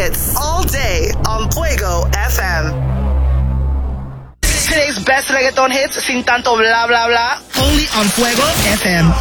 hits all day on Fuego FM. Today's best reggaeton hits, sin tanto blah blah blah, only on Fuego FM.